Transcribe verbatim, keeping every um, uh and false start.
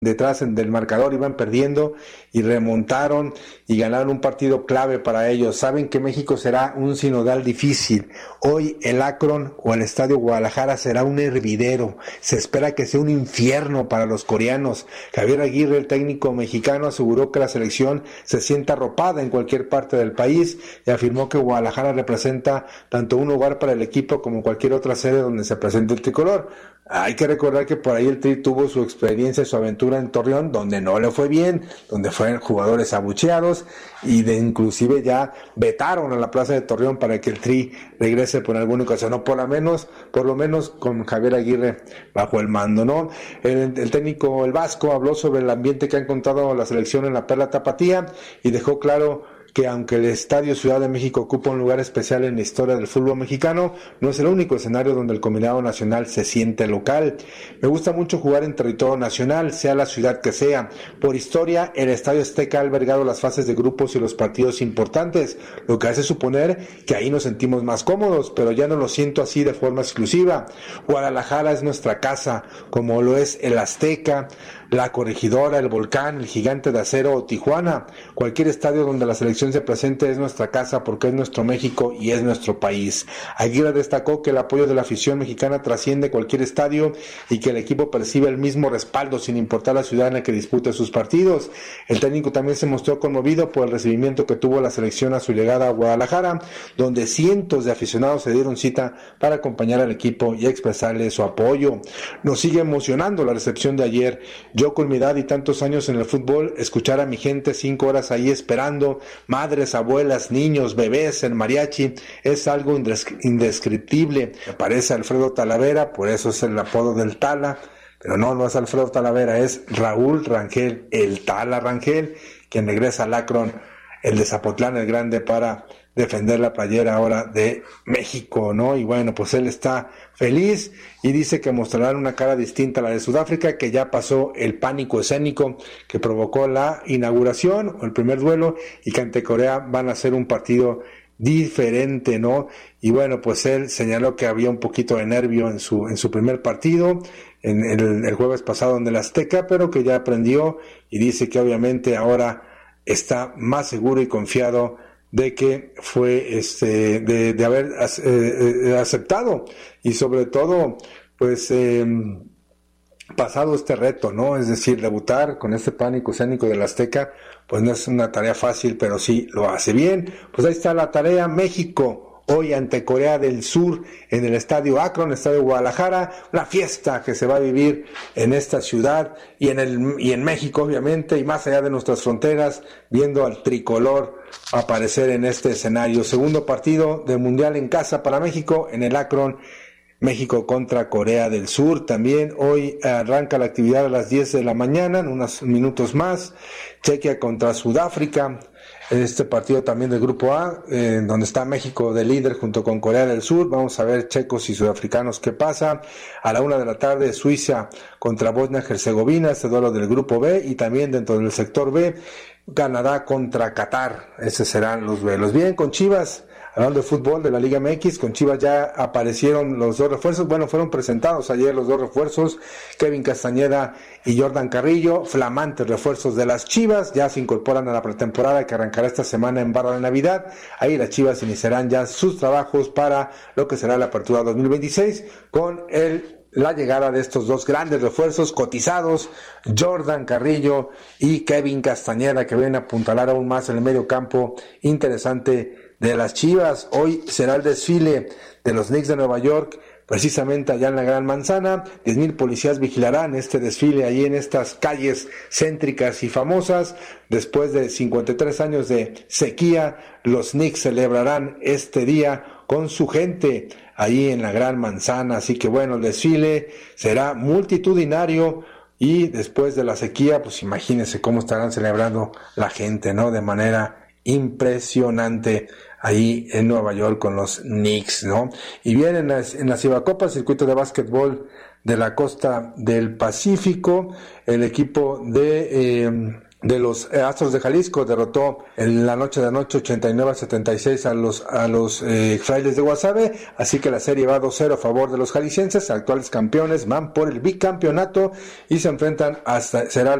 detrás del marcador, iban perdiendo y remontaron y ganaron un partido clave para ellos. Saben que México será un sinodal difícil. Hoy el Akron o el Estadio Guadalajara será un hervidero. Se espera que sea un infierno para los coreanos. Javier Aguirre, el técnico mexicano, aseguró que la selección se sienta arropada en cualquier parte del país y afirmó que Guadalajara representa tanto un lugar para el equipo como cualquier otra sede donde se presente el tricolor. Hay que recordar que por ahí el Tri tuvo su experiencia, su aventura en Torreón, donde no le fue bien, donde fueron jugadores abucheados y de inclusive ya vetaron a la plaza de Torreón para que el Tri regrese por alguna ocasión, o por lo menos, por lo menos con Javier Aguirre bajo el mando, ¿no? El, el técnico, el vasco, habló sobre el ambiente que ha encontrado la selección en la Perla Tapatía y dejó claro que aunque el Estadio Ciudad de México ocupa un lugar especial en la historia del fútbol mexicano, no es el único escenario donde el combinado nacional se siente local. Me gusta mucho jugar en territorio nacional, sea la ciudad que sea. Por historia, el Estadio Azteca ha albergado las fases de grupos y los partidos importantes, lo que hace suponer que ahí nos sentimos más cómodos, pero ya no lo siento así de forma exclusiva. Guadalajara es nuestra casa, como lo es el Azteca, la Corregidora, el Volcán, el Gigante de Acero o Tijuana. Cualquier estadio donde la selección se presente es nuestra casa porque es nuestro México y es nuestro país. Aguirre destacó que el apoyo de la afición mexicana trasciende cualquier estadio y que el equipo percibe el mismo respaldo sin importar la ciudad en la que dispute sus partidos. El técnico también se mostró conmovido por el recibimiento que tuvo la selección a su llegada a Guadalajara, donde cientos de aficionados se dieron cita para acompañar al equipo y expresarle su apoyo. Nos sigue emocionando la recepción de ayer. Yo con mi edad y tantos años en el fútbol, escuchar a mi gente cinco horas ahí esperando, madres, abuelas, niños, bebés, el mariachi, es algo indescriptible. Me parece Alfredo Talavera, por eso es el apodo del Tala, pero no, no es Alfredo Talavera, es Raúl Rangel, el Tala Rangel, quien regresa al Akron, el de Zapotlán el Grande, para defender la playera ahora de México, ¿no? Y bueno, pues él está feliz y dice que mostrarán una cara distinta a la de Sudáfrica, que ya pasó el pánico escénico que provocó la inauguración o el primer duelo, y que ante Corea van a hacer un partido diferente, ¿no? Y bueno, pues él señaló que había un poquito de nervio en su en su primer partido, en el, el jueves pasado en el Azteca, pero que ya aprendió y dice que obviamente ahora está más seguro y confiado de que fue este de, de haber eh, aceptado y sobre todo pues eh, pasado este reto, ¿no? Es decir, debutar con este pánico escénico del Azteca, pues no es una tarea fácil, pero sí lo hace bien. Pues ahí está la tarea. México hoy ante Corea del Sur en el Estadio Akron, Estadio Guadalajara, una fiesta que se va a vivir en esta ciudad y en el y en México obviamente, y más allá de nuestras fronteras, viendo al tricolor aparecer en este escenario. Segundo partido del Mundial en casa para México en el Akron, México contra Corea del Sur. También hoy arranca la actividad a las diez de la mañana, en unos minutos más. Chequia contra Sudáfrica. Este partido también del Grupo A, eh, donde está México de líder junto con Corea del Sur. Vamos a ver checos y sudafricanos qué pasa. A la una de la tarde, Suiza contra Bosnia-Herzegovina, este duelo del Grupo B. Y también dentro del sector B, Canadá contra Qatar. Esos serán los duelos. Bien, con Chivas, hablando de fútbol de la Liga M X, con Chivas ya aparecieron los dos refuerzos. Bueno, fueron presentados ayer los dos refuerzos, Kevin Castañeda y Jordan Carrillo, flamantes refuerzos de las Chivas. Ya se incorporan a la pretemporada que arrancará esta semana en Barra de Navidad. Ahí las Chivas iniciarán ya sus trabajos para lo que será la apertura dos mil veintiséis con el la llegada de estos dos grandes refuerzos cotizados, Jordan Carrillo y Kevin Castañeda, que vienen a apuntalar aún más en el medio campo interesante de las Chivas. Hoy será el desfile de los Knicks de Nueva York, precisamente allá en la Gran Manzana. diez mil policías vigilarán este desfile ahí en estas calles céntricas y famosas. Después de cincuenta y tres años de sequía, los Knicks celebrarán este día con su gente ahí en la Gran Manzana. Así que bueno, el desfile será multitudinario y después de la sequía, pues imagínense cómo estarán celebrando la gente, ¿no? De manera impresionante ahí en Nueva York con los Knicks, ¿no? Y bien, en la, en la Cibacopa, circuito de básquetbol de la costa del Pacífico, el equipo de eh, de los Astros de Jalisco, derrotó en la noche de anoche ochenta y nueve a setenta y seis a los a los eh, Frailes de Guasave, así que la serie va dos cero a favor de los jaliscienses, actuales campeones, van por el bicampeonato y se enfrentan hasta será